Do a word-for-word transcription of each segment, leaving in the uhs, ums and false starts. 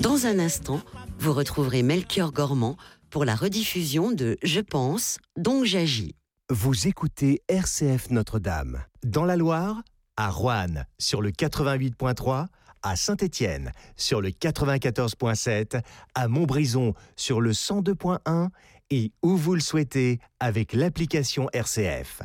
Dans un instant, vous retrouverez Melchior Gormand pour la rediffusion de « Je pense, donc j'agis ». Vous écoutez R C F Notre-Dame. Dans la Loire, à Roanne, sur le quatre-vingt-huit point trois, à Saint-Étienne, sur le quatre-vingt-quatorze point sept, à Montbrison, sur le cent deux point un et où vous le souhaitez avec l'application R C F.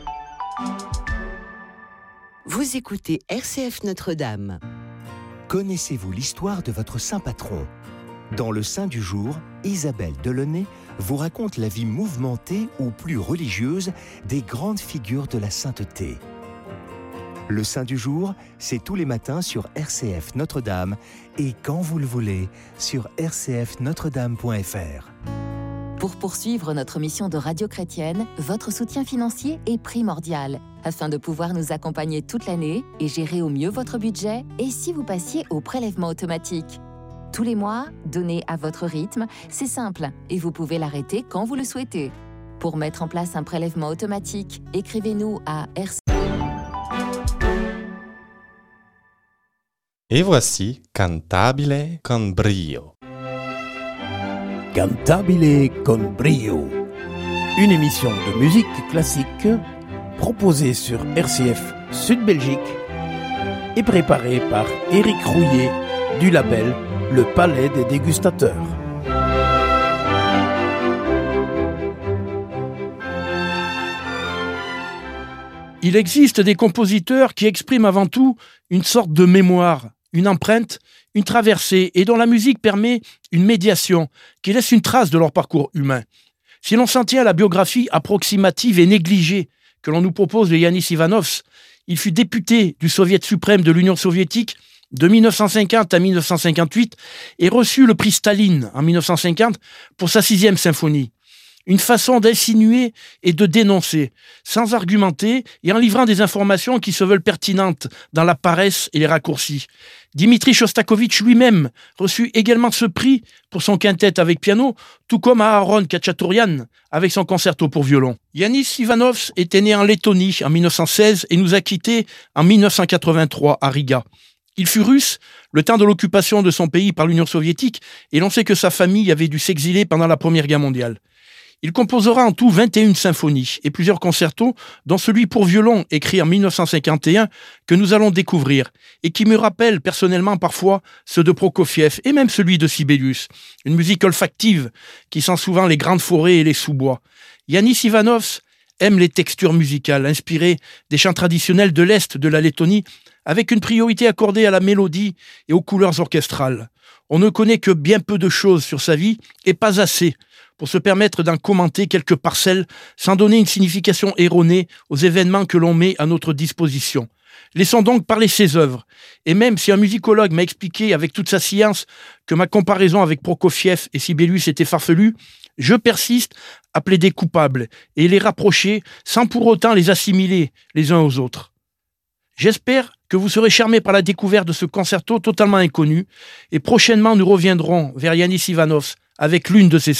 Vous écoutez R C F Notre-Dame. Connaissez-vous l'histoire de votre saint patron ? Dans le Saint du jour, Isabelle Delaunay vous raconte la vie mouvementée ou plus religieuse des grandes figures de la sainteté. Le Saint du jour, c'est tous les matins sur R C F Notre-Dame et quand vous le voulez, sur r c f notre dame point f r. Pour poursuivre notre mission de radio chrétienne, votre soutien financier est primordial afin de pouvoir nous accompagner toute l'année et gérer au mieux votre budget. Et si vous passiez au prélèvement automatique ? Tous les mois, donnez à votre rythme, c'est simple et vous pouvez l'arrêter quand vous le souhaitez. Pour mettre en place un prélèvement automatique, écrivez-nous à R C F. Et voici Cantabile con brio. Cantabile con brio. Une émission de musique classique proposée sur R C F Sud Belgique et préparée par Éric Rouillet du label Le Palais des Dégustateurs. Il existe des compositeurs qui expriment avant tout une sorte de mémoire, une empreinte, une traversée, et dont la musique permet une médiation qui laisse une trace de leur parcours humain. Si l'on s'en tient à la biographie approximative et négligée que l'on nous propose de Yanis Ivanovs, il fut député du Soviet suprême de l'Union soviétique de dix-neuf cent cinquante à dix-neuf cent cinquante-huit et reçut le prix Staline en dix-neuf cent cinquante pour sa sixième symphonie. Une façon d'insinuer et de dénoncer, sans argumenter et en livrant des informations qui se veulent pertinentes dans la paresse et les raccourcis. Dimitri Shostakovich lui-même reçut également ce prix pour son quintet avec piano, tout comme Aaron Khachaturian avec son concerto pour violon. Yanis Ivanovs était né en Lettonie en dix-neuf cent seize et nous a quittés en dix-neuf cent quatre-vingt-trois à Riga. Il fut russe le temps de l'occupation de son pays par l'Union soviétique et l'on sait que sa famille avait dû s'exiler pendant la Première Guerre mondiale. Il composera en tout vingt et une symphonies et plusieurs concertos, dont celui pour violon écrit en dix-neuf cent cinquante et un que nous allons découvrir et qui me rappelle personnellement parfois ceux de Prokofiev et même celui de Sibelius. Une musique olfactive qui sent souvent les grandes forêts et les sous-bois. Yanis Ivanovs aime les textures musicales inspirées des chants traditionnels de l'Est de la Lettonie avec une priorité accordée à la mélodie et aux couleurs orchestrales. On ne connaît que bien peu de choses sur sa vie et pas assez pour se permettre d'en commenter quelques parcelles sans donner une signification erronée aux événements que l'on met à notre disposition. Laissons donc parler ses œuvres. Et même si un musicologue m'a expliqué avec toute sa science que ma comparaison avec Prokofiev et Sibelius était farfelue, je persiste à plaider coupable et les rapprocher sans pour autant les assimiler les uns aux autres. J'espère que vous serez charmés par la découverte de ce concerto totalement inconnu et prochainement nous reviendrons vers Yanis Ivanovs avec l'une de ses